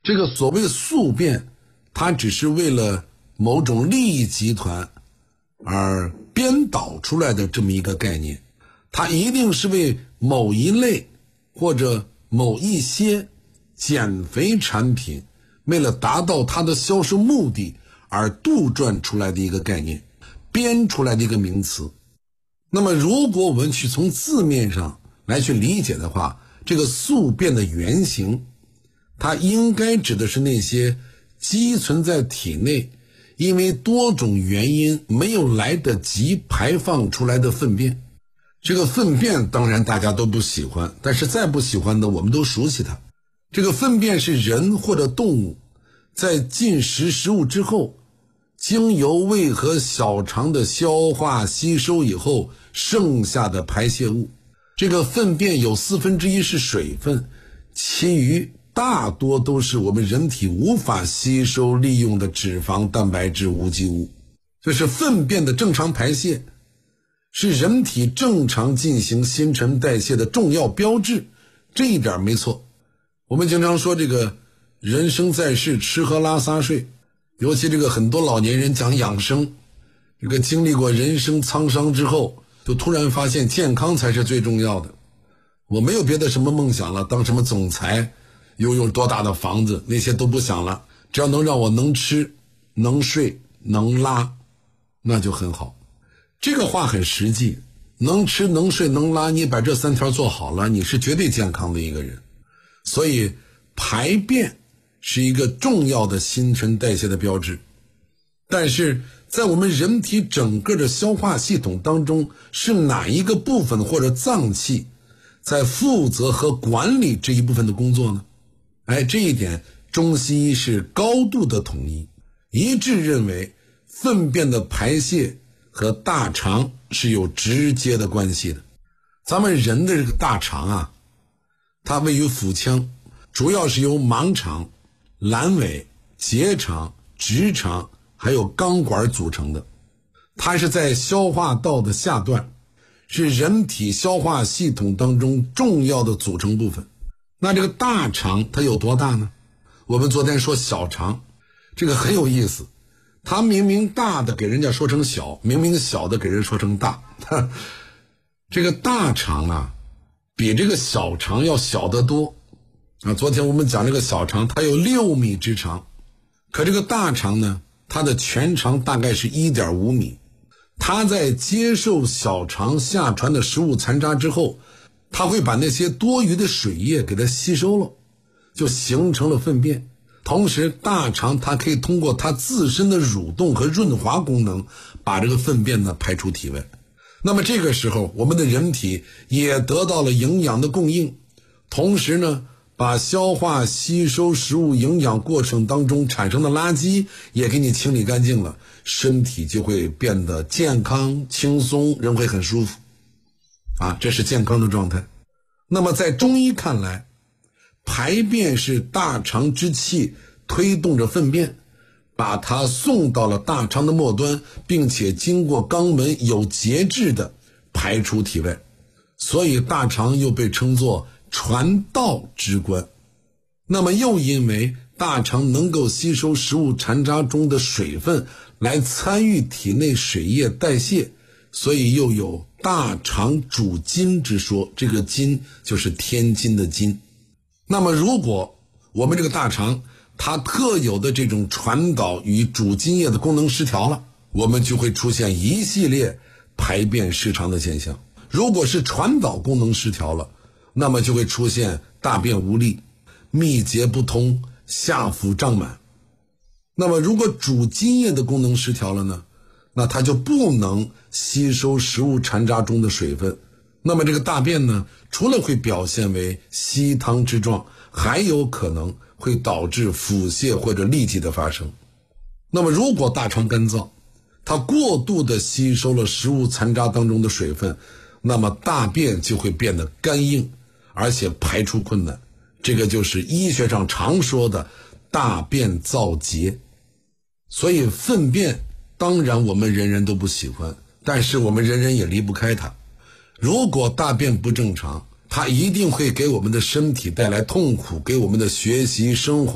这个所谓宿便，它只是为了某种利益集团而编导出来的这么一个概念，它一定是为某一类或者某一些减肥产品为了达到它的销售目的而杜撰出来的一个概念，编出来的一个名词。那么如果我们去从字面上来去理解的话，这个宿便的原型，它应该指的是那些积存在体内因为多种原因没有来得及排放出来的粪便。这个粪便当然大家都不喜欢，但是再不喜欢的我们都熟悉它。这个粪便是人或者动物在进食食物之后，经由胃和小肠的消化吸收以后剩下的排泄物。这个粪便有1/4是水分，其余大多都是我们人体无法吸收利用的脂肪、蛋白质、无机物。就是粪便的正常排泄是人体正常进行新陈代谢的重要标志，这一点没错。我们经常说这个人生在世，吃喝拉撒睡，尤其这个很多老年人讲养生，这个经历过人生沧桑之后，就突然发现健康才是最重要的。我没有别的什么梦想了，当什么总裁，拥有多大的房子，那些都不想了，只要能让我能吃能睡能拉，那就很好。这个话很实际，能吃能睡能拉，你把这3条做好了，你是绝对健康的一个人。所以排便是一个重要的新陈代谢的标志，但是在我们人体整个的消化系统当中，是哪一个部分或者脏器在负责和管理这一部分的工作呢？这一点中西医是高度的统一，一致认为粪便的排泄和大肠是有直接的关系的。咱们人的这个大肠啊，它位于腹腔，主要是由盲肠、阑尾、结肠、直肠还有肛管组成的。它是在消化道的下段，是人体消化系统当中重要的组成部分。那这个大肠它有多大呢？我们昨天说小肠，这个很有意思，它明明大的给人家说成小，明明小的给人说成大。这个大肠啊比这个小肠要小得多昨天我们讲这个小肠它有6米之长，可这个大肠呢，它的全长大概是 1.5 米。它在接受小肠下传的食物残渣之后，它会把那些多余的水液给它吸收了，就形成了粪便。同时大肠它可以通过它自身的蠕动和润滑功能，把这个粪便呢排出体外。那么这个时候我们的人体也得到了营养的供应，同时呢把消化吸收食物营养过程当中产生的垃圾也给你清理干净了，身体就会变得健康轻松，人会很舒服这是健康的状态。那么在中医看来，排便是大肠之气推动着粪便，把它送到了大肠的末端，并且经过肛门有节制的排出体外，所以大肠又被称作传道之官。那么又因为大肠能够吸收食物残渣中的水分来参与体内水液代谢，所以又有大肠主筋之说，这个筋就是天津的筋。那么如果我们这个大肠它特有的这种传导与主津液的功能失调了，我们就会出现一系列排便失常的现象。如果是传导功能失调了，那么就会出现大便无力、秘结不通、下腹胀满。那么如果主津液的功能失调了呢，那它就不能吸收食物残渣中的水分，那么这个大便呢，除了会表现为稀汤之状，还有可能会导致腹泻或者痢疾的发生。那么如果大肠干燥，它过度的吸收了食物残渣当中的水分，那么大便就会变得干硬，而且排出困难，这个就是医学上常说的大便燥结。所以粪便当然我们人人都不喜欢，但是我们人人也离不开它。如果大便不正常，它一定会给我们的身体带来痛苦，给我们的学习生活